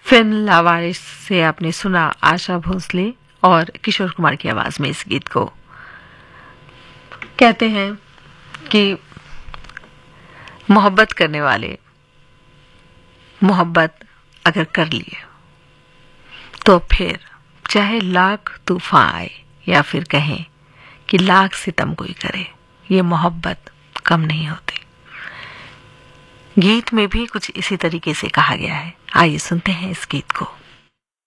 Film लावारिस से आपने सुना आशा भोसले और किशोर कुमार की आवाज में इस गीत को। कहते हैं कि मोहब्बत करने वाले मोहब्बत अगर कर लिए तो फिर चाहे लाख तूफान आए या फिर कहें कि लाख सितम कोई करे, ये मोहब्बत कम नहीं होती। गीत में भी कुछ इसी तरीके से कहा गया है। आइए सुनते हैं इस गीत को।